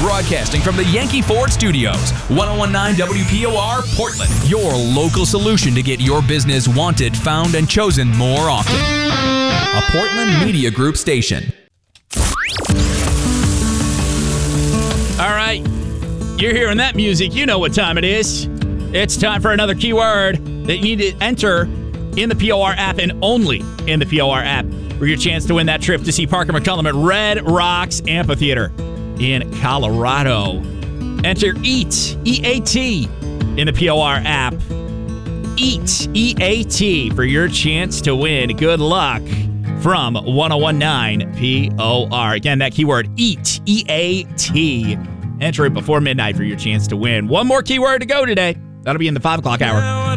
Broadcasting from the Yankee Ford Studios, 1019 WPOR, Portland. Your local solution to get your business wanted, found, and chosen more often. A Portland Media Group station. All right. You're hearing that music. You know what time it is. It's time for another keyword that you need to enter in the POR app and only in the POR app for your chance to win that trip to see Parker McCullum at Red Rocks Amphitheater in Colorado. Enter EAT, E-A-T, in the POR app. EAT, E-A-T, for your chance to win. Good luck from 1019 POR. Again, that keyword, EAT, E-A-T. Enter it before midnight for your chance to win. One more keyword to go today. That'll be in the 5 o'clock hour.